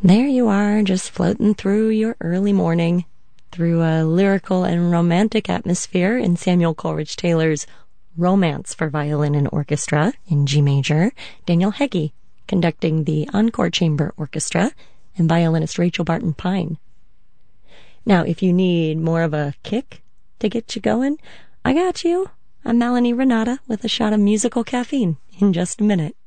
There you are, just floating through your early morning, through a lyrical and romantic atmosphere in Samuel Coleridge Taylor's Romance for Violin and Orchestra in G major, Daniel Heggie conducting the Encore Chamber Orchestra, and violinist Rachel Barton Pine. Now, if you need more of a kick to get you going, I got you. I'm Melanie Renata with a shot of musical caffeine in just a minute.